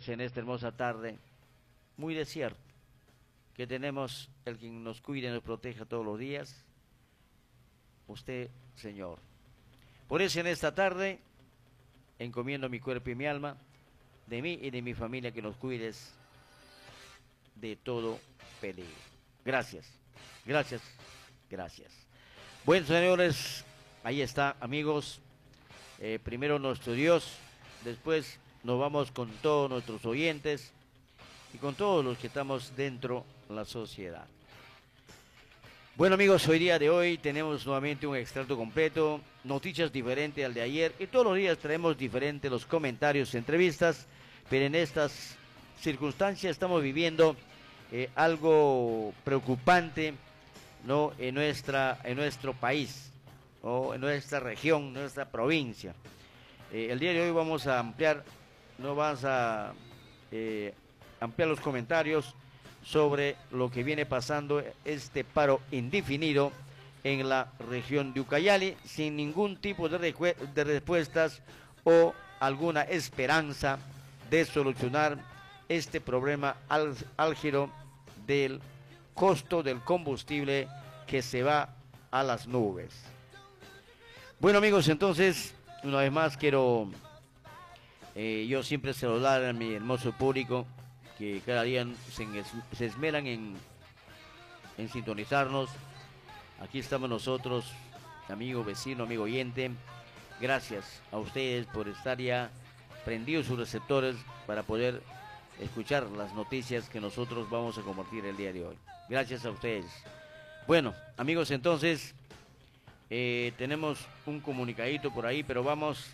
en esta hermosa tarde, muy desierto, que tenemos el quien nos cuide y nos proteja todos los días, usted, Señor. Por eso en esta tarde encomiendo mi cuerpo y mi alma, de mí y de mi familia, que nos cuides de todo peligro. Gracias, gracias, gracias. Bueno, señores, ahí está, amigos. Primero nuestro Dios, después nos vamos con todos nuestros oyentes y con todos los que estamos dentro de la sociedad. Bueno, amigos, hoy día de hoy tenemos nuevamente un extracto completo, noticias diferentes al de ayer, y todos los días traemos diferentes los comentarios, entrevistas, pero en estas circunstancias estamos viviendo algo preocupante, ¿no? En nuestro país, o en nuestra región, nuestra provincia. El día de hoy vamos a ampliar, no vamos a ampliar los comentarios sobre lo que viene pasando, este paro indefinido en la región de Ucayali, sin ningún tipo de respuestas o alguna esperanza de solucionar este problema álgido del costo del combustible que se va a las nubes. Bueno, amigos, entonces, una vez más quiero yo siempre saludar a mi hermoso público que cada día se esmeran en sintonizarnos. Aquí estamos nosotros, amigo, vecino, amigo oyente. Gracias a ustedes por estar ya prendidos sus receptores para poder escuchar las noticias que nosotros vamos a compartir el día de hoy. Gracias a ustedes. Bueno, amigos, entonces tenemos un comunicadito por ahí, pero vamos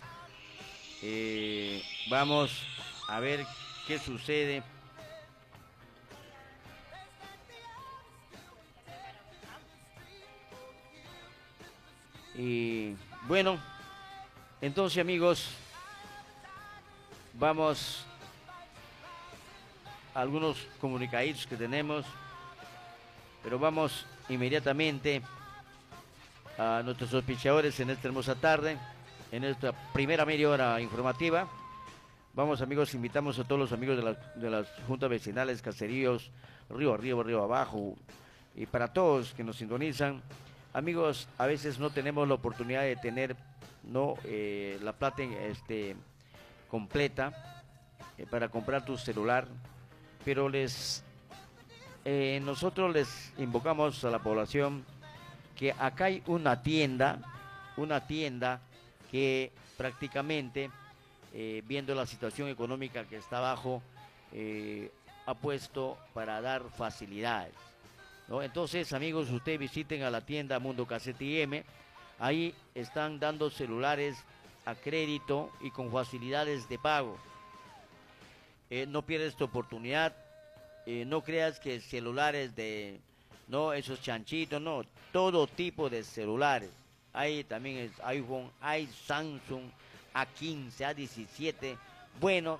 a ver qué sucede. Y bueno, entonces, amigos, vamos a algunos comunicaditos que tenemos, pero vamos inmediatamente a nuestros auspiciadores en esta hermosa tarde, en esta primera media hora informativa. Vamos, amigos, invitamos a todos los amigos de las juntas vecinales, caseríos, río arriba, río abajo, y para todos que nos sintonizan. Amigos, a veces no tenemos la oportunidad de tener, ¿no?, la plata completa para comprar tu celular, pero nosotros les invocamos a la población que acá hay una tienda que prácticamente, viendo la situación económica que está abajo, ha puesto para dar facilidades, ¿no? Entonces, amigos, ustedes visiten a la tienda Mundo Cassette IM. Ahí están dando celulares a crédito y con facilidades de pago. No pierdas esta oportunidad. No creas que celulares no, esos chanchitos, no, todo tipo de celulares. Hay también iPhone, hay Samsung A15, A17, bueno,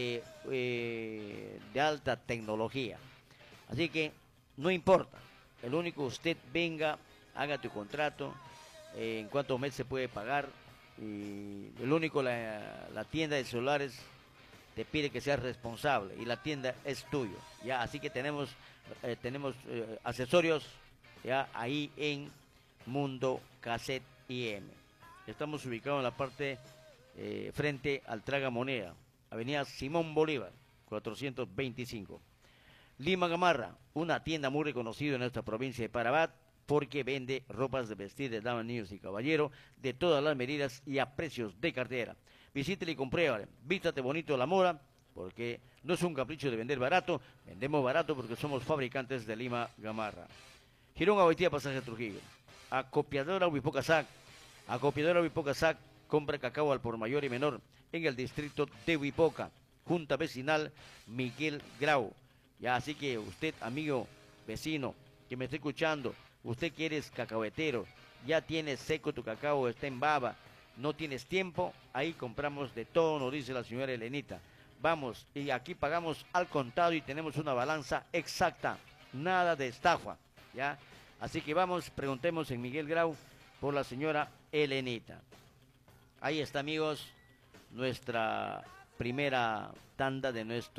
de alta tecnología. Así que no importa, el único usted venga, haga tu contrato, en cuántos meses se puede pagar, y el único, la tienda de celulares te pide que seas responsable y la tienda es tuyo, ya. Así que tenemos accesorios ya ahí en Mundo Cassette IM. Estamos ubicados en la parte frente al Traga Moneda, Avenida Simón Bolívar 425. Lima Gamarra, una tienda muy reconocida en nuestra provincia de Parabat, porque vende ropas de vestir de damas, niños y caballero de todas las medidas y a precios de cartera. Visítele y compruébale, vístate bonito la moda, porque no es un capricho de vender barato, vendemos barato porque somos fabricantes de Lima Gamarra. Girón Abaitía, Pasaje Trujillo. Acopiadora Huipocasac, compra cacao al por mayor y menor en el distrito de Huipoca. Junta Vecinal Miguel Grau. Ya, así que usted, amigo vecino que me está escuchando, usted que eres cacahuetero, ya tienes seco tu cacao, está en baba, no tienes tiempo, ahí compramos de todo, nos dice la señora Elenita. Vamos, y aquí pagamos al contado y tenemos una balanza exacta, nada de estafa, ¿ya? Así que vamos, preguntemos en Miguel Grau por la señora Elenita. Ahí está, amigos, nuestra primera tanda de nuestro